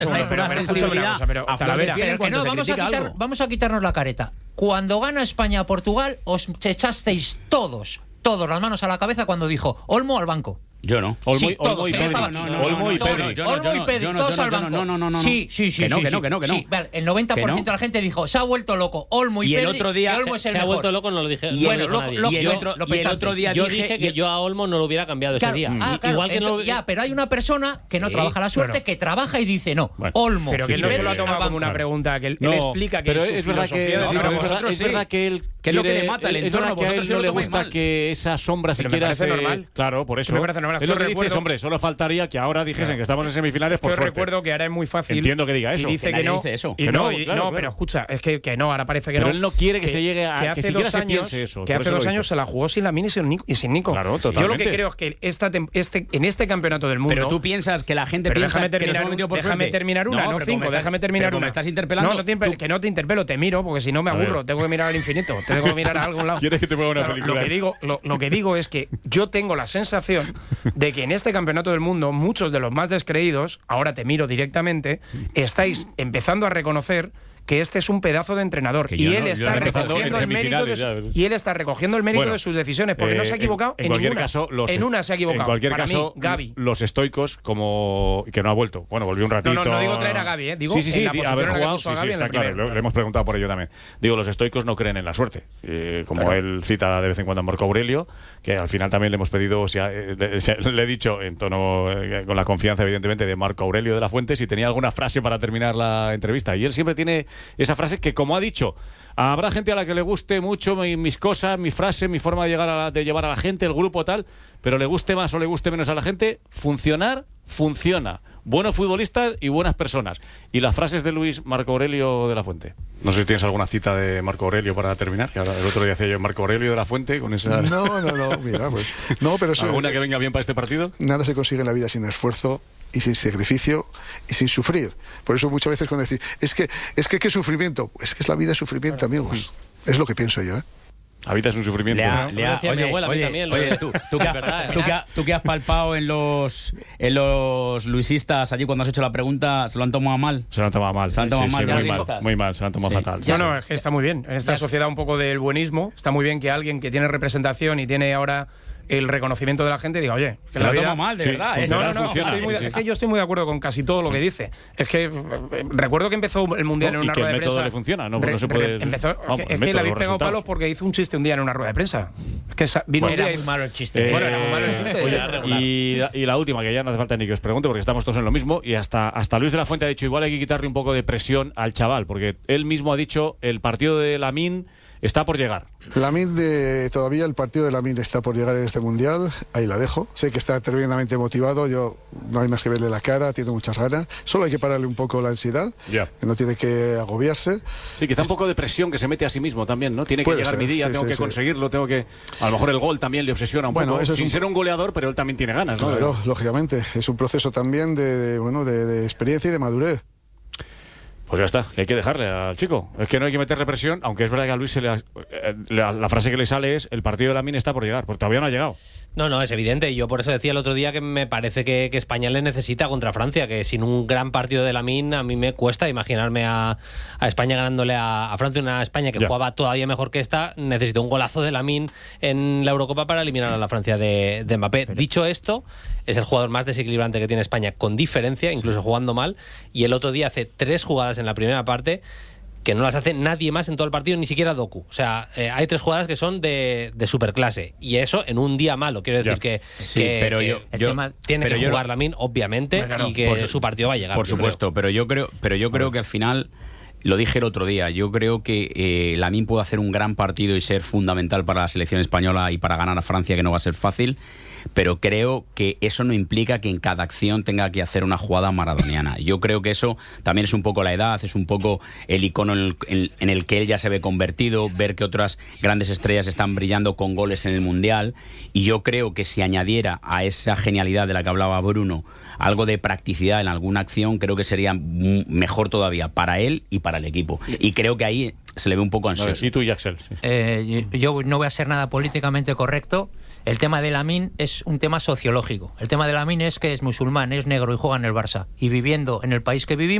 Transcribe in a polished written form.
una sensibilidad a Talavera. Vamos a quitarnos la careta. Cuando gana España a Portugal, os echasteis todos las manos a la cabeza cuando dijo Olmo al banco. Yo no. Olmo y Pedri, todos al banco. No. Sí. Que no. El 90% de la gente dijo, se ha vuelto loco Olmo y Pedri. Y el otro día se ha vuelto loco, no lo dije. Y el otro día yo dije que yo a Olmo no lo hubiera cambiado ese día. Igual que pero hay una persona que no trabaja la suerte, que trabaja y dice no, Olmo. Pero que él no se lo ha tomado como una pregunta, que él explica que es verdad que él que es lo que le mata el entorno. Que a él no le gusta que esa sombra siquiera se... Claro, por eso. Es lo que dices, hombre, solo faltaría que ahora dijesen que estamos en semifinales por suerte. Yo recuerdo que ahora es muy fácil. Entiendo que diga eso. Y dice que no. No, pero escucha, es que no, ahora parece que no. Pero él no quiere que se llegue a... Que siquiera se piense eso. Que hace 2 años se la jugó sin Lamine y sin Nico. Claro, totalmente. Yo lo que creo es que en este campeonato del mundo... Pero tú piensas que la gente piensa que nos hemos metido por suerte. Déjame terminar una, no 5, déjame terminar una. ¿Me estás interpelando? Que no te interpelo, te miro, porque si no me aburro. Tengo que mirar al infinito, tengo que mirar a algún lado. ¿Quieres que te ponga una película? Lo que digo es que yo tengo la sensación de que en este campeonato del mundo muchos de los más descreídos, ahora te miro directamente, estáis empezando a reconocer que este es un pedazo de entrenador y él está recogiendo el mérito de sus decisiones, porque no se ha equivocado en ninguna. En una se ha equivocado. En cualquier Para caso, mí, Gavi. los estoicos, como que no ha vuelto. Bueno, volvió un ratito. No digo traer a Gavi, digo sí, haber jugado, sí, está claro. Le hemos preguntado por ello también. Digo, los estoicos no creen en la suerte. Como él cita de vez en cuando a Marco Aurelio, que al final también le hemos pedido, le he dicho en tono, con la confianza evidentemente de Marco Aurelio de la Fuente, si tenía alguna frase para terminar la entrevista. Y él siempre tiene esa frase que, como ha dicho, habrá gente a la que le guste mucho mis cosas, mi frase, mi forma de llevar a la gente, el grupo tal, pero le guste más o le guste menos a la gente, funciona. Buenos futbolistas y buenas personas. Y las frases de Marco Aurelio de la Fuente. No sé si tienes alguna cita de Marco Aurelio para terminar, que ahora el otro día hacía yo Marco Aurelio de la Fuente con esa... No, mira, pues... No, pero ¿alguna que venga bien para este partido? Nada se consigue en la vida sin esfuerzo y sin sacrificio y sin sufrir. Por eso muchas veces cuando decís, es que qué sufrimiento, es que es la vida es sufrimiento, amigos. Es lo que pienso yo, La vida es un sufrimiento. Tú que has palpado en los luisistas allí cuando has hecho la pregunta, ¿se lo han tomado mal? Se lo han tomado mal. Muy mal, se lo han tomado fatal. No, es que está muy bien. En esta sociedad un poco del buenismo, está muy bien que alguien que tiene representación y tiene ahora el reconocimiento de la gente diga, oye, que se la toma mal, de verdad. Es que yo estoy muy de acuerdo con casi todo lo que dice. Es que recuerdo que empezó el Mundial en una rueda de prensa. ¿Y que el método le funciona? No se puede... Es que le habéis pegado palos porque hizo un chiste un día en una rueda de prensa. Es que vino un día muy malo el chiste. Era muy malo el chiste. Y la última, que ya no hace falta ni que os pregunte porque estamos todos en lo mismo, y hasta Luis de la Fuente ha dicho, igual hay que quitarle un poco de presión al chaval, porque él mismo ha dicho, el partido de Lamine está por llegar. Todavía el partido de Lamine está por llegar en este Mundial, ahí la dejo. Sé que está tremendamente motivado, no hay más que verle la cara, tiene muchas ganas. Solo hay que pararle un poco la ansiedad, no tiene que agobiarse. Sí, quizá un poco de presión que se mete a sí mismo también, ¿no? Tiene que llegar mi día, tengo que conseguirlo, a lo mejor el gol también le obsesiona un poco, sin ser un goleador, pero él también tiene ganas, ¿no? Claro, lógicamente, es un proceso también de experiencia y de madurez. Pues ya está, que hay que dejarle al chico. Es que no hay que meterle presión, aunque es verdad que a Luis la frase que le sale es: el partido de Lamine está por llegar, porque todavía no ha llegado. No, es evidente. Y yo por eso decía el otro día que me parece que España le necesita contra Francia, que sin un gran partido de Lamine a mí me cuesta imaginarme a España ganándole a Francia, una España que jugaba todavía mejor que esta. Necesita un golazo de Lamine en la Eurocopa para eliminar a la Francia de Mbappé. Dicho esto, es el jugador más desequilibrante que tiene España, con diferencia, incluso jugando mal. Y el otro día hace 3 jugadas en la primera parte que no las hace nadie más en todo el partido, ni siquiera Doku. O sea, hay 3 jugadas que son de superclase. Y eso en un día malo. Quiero decir que tiene que jugar Lamine, obviamente, y que su partido va a llegar. Por supuesto, pero yo creo que al final... Lo dije el otro día, yo creo que Lamine puede hacer un gran partido y ser fundamental para la selección española y para ganar a Francia, que no va a ser fácil, pero creo que eso no implica que en cada acción tenga que hacer una jugada maradoniana. Yo creo que eso también es un poco la edad, es un poco el icono en el que él ya se ve convertido, ver que otras grandes estrellas están brillando con goles en el Mundial, y yo creo que si añadiera a esa genialidad de la que hablaba Bruno algo de practicidad en alguna acción, creo que sería mejor todavía para él y para el equipo. Y creo que ahí se le ve un poco ansioso. ¿Y tú, Yaxel? Yo no voy a ser nada políticamente correcto, El tema de Lamine es un tema sociológico. El tema de Lamine es que es musulmán, es negro y juega en el Barça. Y viviendo en el país que vivimos,